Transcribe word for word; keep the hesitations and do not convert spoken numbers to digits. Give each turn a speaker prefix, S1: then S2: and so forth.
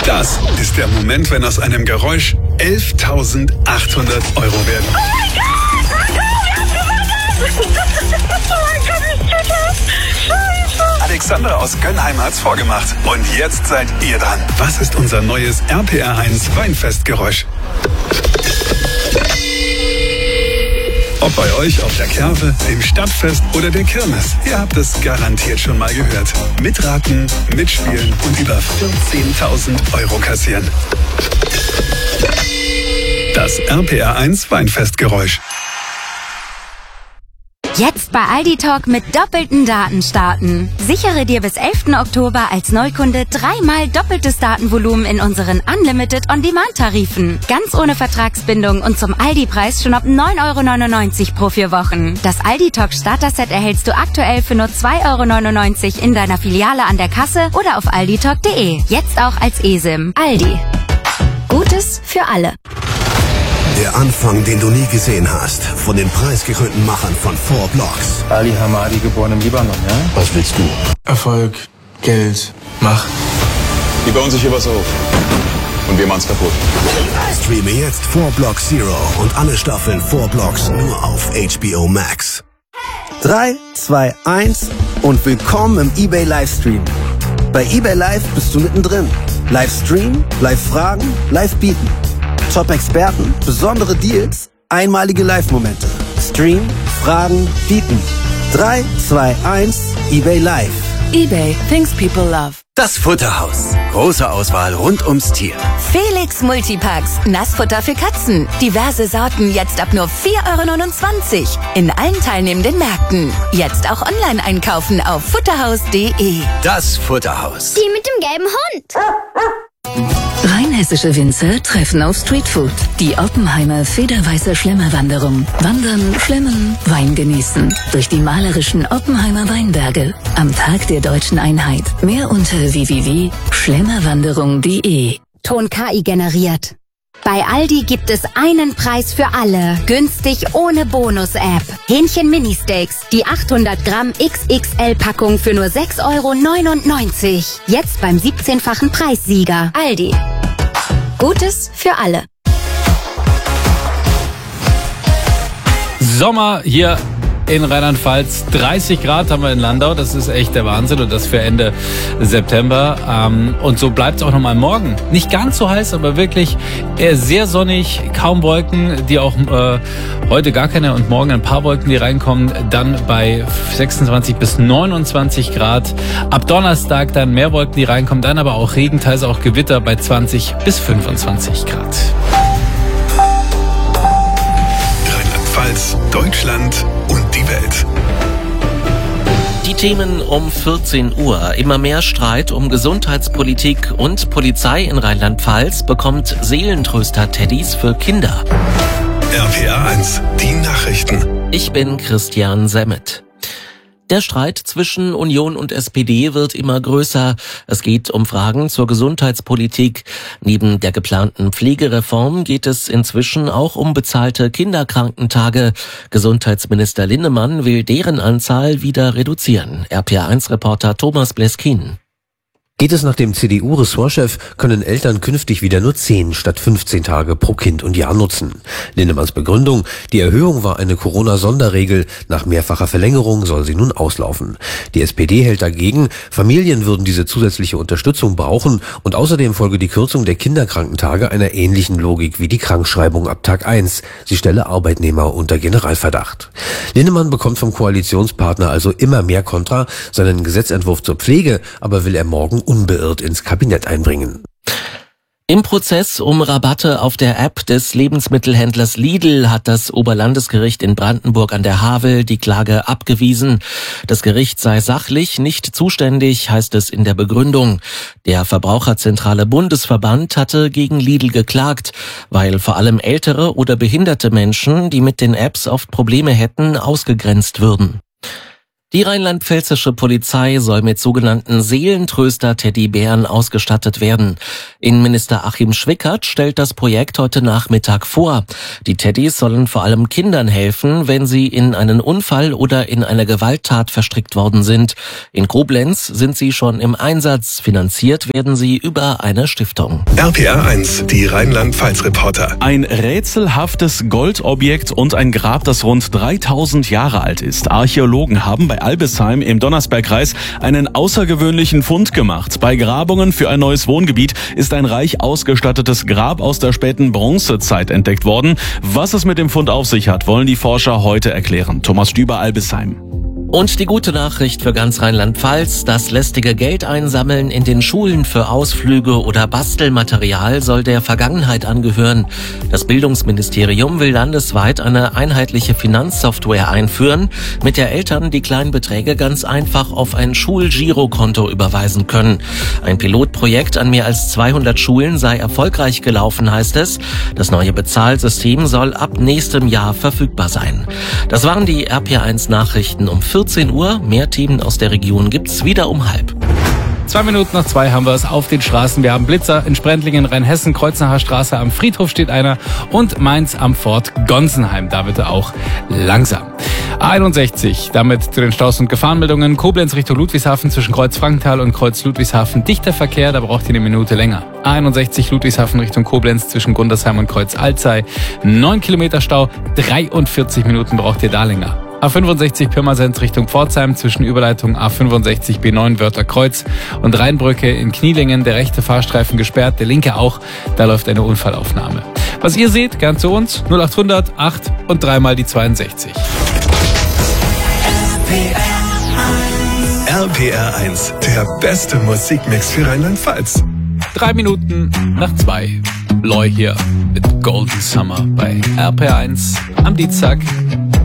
S1: Das ist der Moment, wenn aus einem Geräusch elftausendachthundert Euro werden.
S2: Oh mein Gott! Oh mein Gott, ich tue das! Scheiße!
S1: Alexandra aus Gönnheim hat's vorgemacht. Und jetzt seid ihr dran. Was ist unser neues R P R eins Weinfestgeräusch? Ob bei euch auf der Kerve, im Stadtfest oder der Kirmes, ihr habt es garantiert schon mal gehört. Mitraten, mitspielen und über vierzehntausend Euro kassieren. Das R P R eins Weinfestgeräusch.
S3: Jetzt bei Aldi Talk mit doppelten Daten starten. Sichere dir bis elften Oktober als Neukunde dreimal doppeltes Datenvolumen in unseren Unlimited On-Demand-Tarifen. Ganz ohne Vertragsbindung und zum Aldi-Preis schon ab neun Euro neunundneunzig pro vier Wochen. Das Aldi Talk Starter-Set erhältst du aktuell für nur zwei Euro neunundneunzig in deiner Filiale an der Kasse oder auf alditalk punkt de. Jetzt auch als eSIM. Aldi. Gutes für alle.
S4: Der Anfang, den du nie gesehen hast, von den preisgekrönten Machern von Four Blocks.
S5: Ali Hamadi, geboren im Libanon, ja?
S4: Was willst du?
S5: Erfolg, Geld, Macht.
S6: Die bauen sich hier was auf. Und wir machen's kaputt.
S4: Streame jetzt Four Blocks Zero und alle Staffeln Four Blocks nur auf H B O Max.
S7: drei, zwei, eins und willkommen im eBay Livestream. Bei eBay Live bist du mittendrin. Livestream, Live-Fragen, Live-Bieten. Top-Experten, besondere Deals, einmalige Live-Momente. Stream, Fragen, Bieten. drei, zwei, eins, eBay Live.
S8: eBay, things people love.
S9: Das Futterhaus. Große Auswahl rund ums Tier.
S8: Felix Multipacks. Nassfutter für Katzen. Diverse Sorten jetzt ab nur vier Euro neunundzwanzig. In allen teilnehmenden Märkten. Jetzt auch online einkaufen auf futterhaus punkt de.
S9: Das Futterhaus.
S2: Die mit dem gelben Hund.
S10: Rheinhessische Winzer treffen auf Streetfood. Die Oppenheimer Federweißer Schlemmerwanderung. Wandern, schlemmen, Wein genießen. Durch die malerischen Oppenheimer Weinberge. Am Tag der Deutschen Einheit. Mehr unter w w w punkt schlemmerwanderung punkt de.
S3: Ton K I generiert. Bei Aldi gibt es einen Preis für alle. Günstig ohne Bonus-App. Hähnchen Mini-Steaks. Die achthundert Gramm X X L-Packung für nur sechs Euro neunundneunzig. Jetzt beim siebzehnfachen Preissieger. Aldi. Gutes für alle.
S11: Sommer hier in Rheinland-Pfalz. dreißig Grad haben wir in Landau. Das ist echt der Wahnsinn. Und das für Ende September. Ähm, und so bleibt es auch nochmal morgen. Nicht ganz so heiß, aber wirklich eher sehr sonnig. Kaum Wolken, die auch äh, heute gar keine und morgen ein paar Wolken, die reinkommen. Dann bei sechsundzwanzig bis neunundzwanzig Grad. Ab Donnerstag dann mehr Wolken, die reinkommen. Dann aber auch Regen, teils auch Gewitter bei zwanzig bis fünfundzwanzig Grad.
S1: Rheinland-Pfalz, Deutschland und die Welt.
S12: Die Themen um vierzehn Uhr. Immer mehr Streit um Gesundheitspolitik und Polizei in Rheinland-Pfalz bekommt Seelentröster-Teddys für Kinder.
S1: R P R eins, die Nachrichten.
S12: Ich bin Christian Semmet. Der Streit zwischen Union und S P D wird immer größer. Es geht um Fragen zur Gesundheitspolitik. Neben der geplanten Pflegereform geht es inzwischen auch um bezahlte Kinderkrankentage. Gesundheitsminister Linnemann will deren Anzahl wieder reduzieren. R P R eins Reporter Thomas Bleskin.
S13: Geht es nach dem C D U-Ressortchef, können Eltern künftig wieder nur zehn statt fünfzehn Tage pro Kind und Jahr nutzen. Linnemanns Begründung: Die Erhöhung war eine Corona-Sonderregel. Nach mehrfacher Verlängerung soll sie nun auslaufen. Die S P D hält dagegen, Familien würden diese zusätzliche Unterstützung brauchen und außerdem folge die Kürzung der Kinderkrankentage einer ähnlichen Logik wie die Krankschreibung ab Tag eins. Sie stelle Arbeitnehmer unter Generalverdacht. Linnemann bekommt vom Koalitionspartner also immer mehr Kontra. Seinen Gesetzentwurf zur Pflege aber will er morgen unbeirrt ins Kabinett einbringen.
S12: Im Prozess um Rabatte auf der App des Lebensmittelhändlers Lidl hat das Oberlandesgericht in Brandenburg an der Havel die Klage abgewiesen. Das Gericht sei sachlich nicht zuständig, heißt es in der Begründung. Der Verbraucherzentrale Bundesverband hatte gegen Lidl geklagt, weil vor allem ältere oder behinderte Menschen, die mit den Apps oft Probleme hätten, ausgegrenzt würden. Die rheinland-pfälzische Polizei soll mit sogenannten Seelentröster-Teddybären ausgestattet werden. Innenminister Achim Schwickert stellt das Projekt heute Nachmittag vor. Die Teddys sollen vor allem Kindern helfen, wenn sie in einen Unfall oder in eine Gewalttat verstrickt worden sind. In Koblenz sind sie schon im Einsatz. Finanziert werden sie über eine Stiftung.
S1: R P R eins, die Rheinland-Pfalz-Reporter.
S14: Ein rätselhaftes Goldobjekt und ein Grab, das rund dreitausend Jahre alt ist. Archäologen haben bei Albisheim im Donnersbergkreis einen außergewöhnlichen Fund gemacht. Bei Grabungen für ein neues Wohngebiet ist ein reich ausgestattetes Grab aus der späten Bronzezeit entdeckt worden. Was es mit dem Fund auf sich hat, wollen die Forscher heute erklären. Thomas Stüber, Albisheim.
S12: Und die gute Nachricht für ganz Rheinland-Pfalz: Das lästige Geld einsammeln in den Schulen für Ausflüge oder Bastelmaterial soll der Vergangenheit angehören. Das Bildungsministerium will landesweit eine einheitliche Finanzsoftware einführen, mit der Eltern die kleinen Beträge ganz einfach auf ein Schulgirokonto überweisen können. Ein Pilotprojekt an mehr als zweihundert Schulen sei erfolgreich gelaufen, heißt es. Das neue Bezahlsystem soll ab nächstem Jahr verfügbar sein. Das waren die R P R eins Nachrichten um vierzehn Uhr. Mehr Themen aus der Region gibt's wieder um halb.
S11: Zwei Minuten nach zwei haben wir es auf den Straßen. Wir haben Blitzer in Sprendlingen, Rheinhessen, Kreuznacher Straße, am Friedhof steht einer und Mainz am Fort Gonsenheim. Da wird er auch langsam. A einundsechzig, damit zu den Staus- und Gefahrenmeldungen. Koblenz Richtung Ludwigshafen zwischen Kreuz Frankenthal und Kreuz Ludwigshafen. Dichter Verkehr, da braucht ihr eine Minute länger. A einundsechzig Ludwigshafen Richtung Koblenz zwischen Gundersheim und Kreuz Alzey. Neun Kilometer Stau, dreiundvierzig Minuten braucht ihr da länger. A fünfundsechzig Pirmasens Richtung Pforzheim zwischen Überleitung A fünfundsechzig B neun Wörtherkreuz und Rheinbrücke in Knielingen. Der rechte Fahrstreifen gesperrt, der linke auch. Da läuft eine Unfallaufnahme. Was ihr seht, gern zu uns. null achthundert acht und dreimal die zweiundsechzig.
S1: R P R eins, der beste Musikmix für Rheinland-Pfalz.
S11: Drei Minuten nach zwei. Loy hier mit Golden Summer bei R P R eins am Dienstag.